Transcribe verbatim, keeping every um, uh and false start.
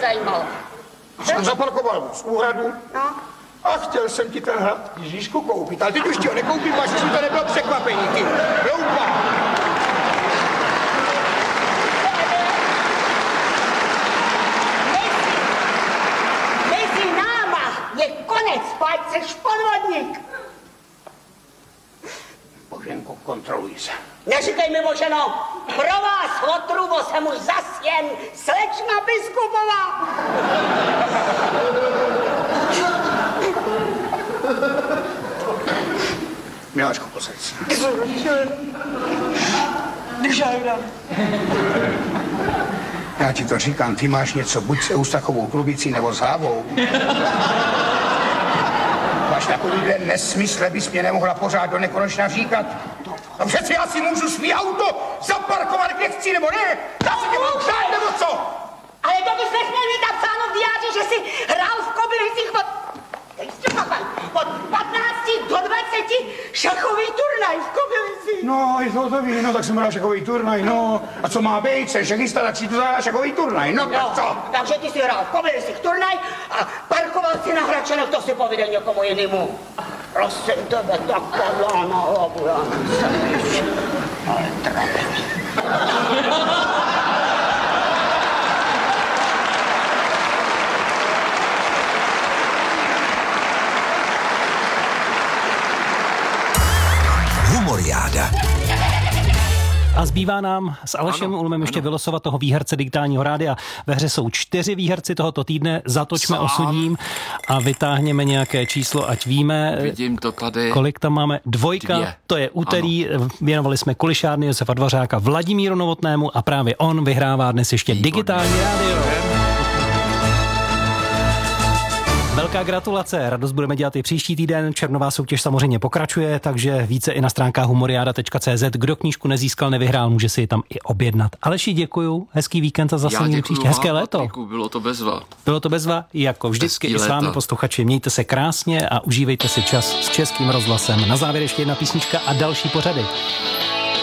zajímalo? Jsem zaparkoval z úhradu. No. A chtěl jsem ti ten hrad Ježíšku koupit, ale teď už ti ho nekoupím, až si to nebylo překvapení, ty hloupá. Mezi náma je konec, pojď seš podvodník. Boženko, kontroluj se. Neříkej mi, Boženo, pro vás otruvo jsem už zas jen slečna biskupová. Miláčku, posaď se. Já ti to říkám, ty máš něco, buď s Eustachovou trubicí nebo s hlavou. Máš takovýhle nesmysl, bys mě nemohla pořád do nekonečna říkat. No přeci já si můžu svý auto zaparkovat, kde chci, nebo ne? Já se tě budu přát, nebo co? Ale to bys nesměl mít napsáno v diáři, že jsi hrál v Kobylisích od... od patnácti do dvaceti šachový turnaj v Kobylisích. No, je to to ví, no tak jsem hrál šachový turnaj, no. A co má být, se šachista, tak si to dá šachový turnaj, no, no tak co? Takže ty si hrál v Kobylisích turnaj a parkoval si na Hradčanech, to si povídej někomu jinému. Prosím tebe, tak padla na hlavu, já nejsem. Ale trapný. Humoriáda. A zbývá nám s Alešem Ulmem ještě vylosovat toho výherce digitálního rádia. Ve hře jsou čtyři výherci tohoto týdne, zatočme Sám. osudím a vytáhněme nějaké číslo, ať víme. Vidím to tady. Kolik tam máme? Dvojka, Dvě. to je úterý, ano. Věnovali jsme kulišárny Josefa Dvořáka Vladimíru Novotnému a právě on vyhrává dnes ještě Výborně. digitální rádio. Velká gratulace, radost budeme dělat i příští týden, červnová soutěž samozřejmě pokračuje, takže více i na stránkách humoriada tečka cé zet. Kdo knížku nezískal, nevyhrál, může si ji tam i objednat. Aleši, děkuju, hezký víkend a zase někdy příště. Hezké léto. Patriku, bylo to bezva. Bylo to bezva, jako vždycky Hezký i s vámi léto. Posluchači. Mějte se krásně a užívejte si čas s Českým rozhlasem. Na závěr ještě jedna písnička a další pořady.